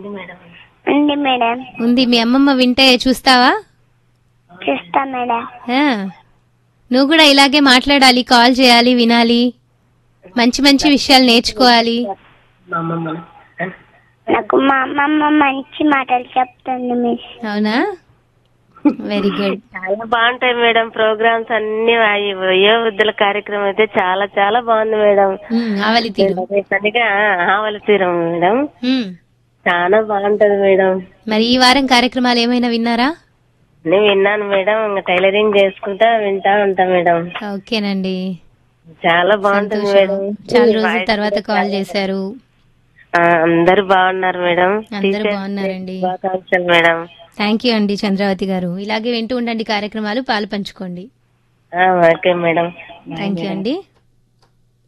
ఉంది మేడం. ఉంది. మీ అమ్మమ్మ వింటే చూస్తావా? చూస్తా మేడం. నువ్వు కూడా ఇలాగే మాట్లాడాలి, కాల్ చేయాలి, వినాలి, మంచి మంచి విషయాలు నేర్చుకోవాలి. నాకు మా అమ్మమ్మ మంచి మాటలు చెప్తుంది మిస్. అవునా? Very good. చాలా బాగుంటాయి మేడం ప్రోగ్రామ్స్ అన్ని. వయోవృద్ధుల కార్యక్రమం అయితే చాలా చాలా బాగుంది మేడం. ఆవలి తీరు ఆవలి తీరం మేడం, చాలా బాగుంటది మేడం. మరి ఈ వారం కార్యక్రమాలు ఏమైనా విన్నారా? నేను విన్నాను మేడం. ఇంకా టైలరింగ్ చేసుకుంటా వింటా ఉంటా మేడం. ఓకేనండి, చాలా బాగుంటుంది మేడం. చాలా రోజుల తర్వాత కాల్ చేశారు. అందరు బాగున్నారు మేడం. అందరూ బాగున్నారండి. మేడం థ్యాంక్ యూ అండి చంద్రావతి గారు. ఇలాగే వింటూ ఉండండి కార్యక్రమాలు, పాలు పంచుకోండి. Okay madam. థ్యాంక్ యూ అండి.